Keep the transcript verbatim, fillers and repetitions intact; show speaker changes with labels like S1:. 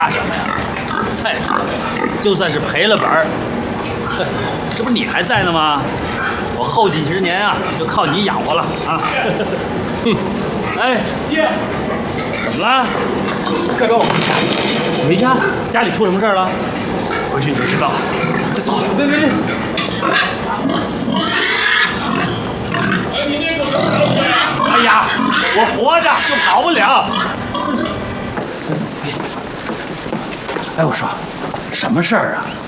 S1: 怕什么呀？再说了，就算是赔了本儿，这不是你还在呢吗？我后几十年啊，就靠你养活了啊！哼，哎，爹，怎么了？
S2: 快跟我回家！
S1: 回家？家里出什么事儿了？
S2: 回去你就知道了。快走！
S1: 别别别！哎呀，我活着就跑不了。哎，我说，什么事儿啊？